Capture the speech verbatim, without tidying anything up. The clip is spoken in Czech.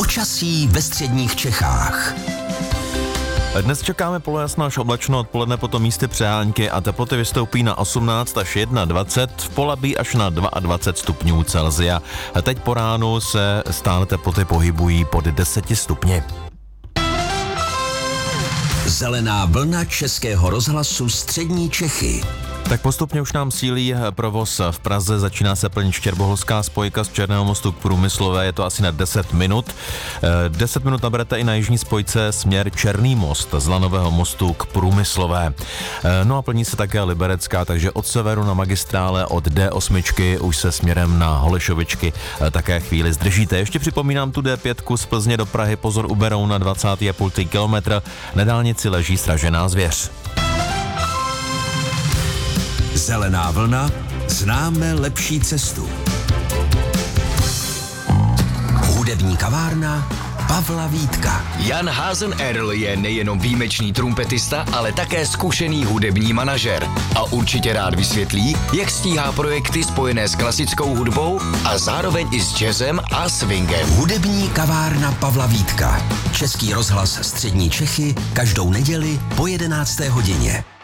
Počasí ve středních Čechách. Dnes čekáme polojasno až oblačno, odpoledne potom místy přehánky a teploty vystoupí na osmnáct až dvacet jedna, v Polabí až na dvacet dva stupňů Celsia. A teď po ránu se stále teploty pohybují pod deseti stupni. Zelená vlna Českého rozhlasu Střední Čechy. Tak postupně už nám sílí provoz v Praze, začíná se plnit štěrboholská spojka z Černého mostu k Průmyslové, je to asi na deset minut. deset minut naberete i na jižní spojce směr Černý most z Lanového mostu k Průmyslové. No a plní se také Liberecká, takže od severu na magistrále od D osm už se směrem na Holešovičky také chvíli zdržíte. Ještě připomínám tu D pět z Plzně do Prahy, pozor u Berouna dvacet pět kilometr, na dálnici leží sražená zvěř. Zelená vlna, známe lepší cestu. Hudební kavárna Pavla Vítka. Jan Hasenerl je nejenom výjimečný trumpetista, ale také zkušený hudební manažer. A určitě rád vysvětlí, jak stíhá projekty spojené s klasickou hudbou a zároveň i s jazzem a swingem. Hudební kavárna Pavla Vítka. Český rozhlas Střední Čechy každou neděli po jedenácté hodině.